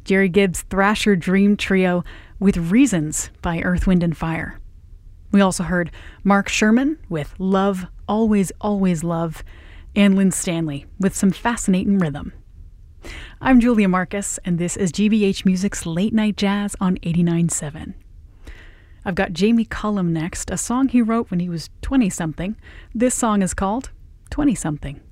Jerry Gibbs' Thrasher Dream Trio with Reasons by Earth, Wind and Fire. We also heard Mark Sherman with Love, Always, Always Love, and Lynn Stanley with some fascinating rhythm. I'm Julia Marcus, and this is GBH Music's Late Night Jazz on 89.7. I've got Jamie Cullum next, a song he wrote when he was 20-something. This song is called 20-something.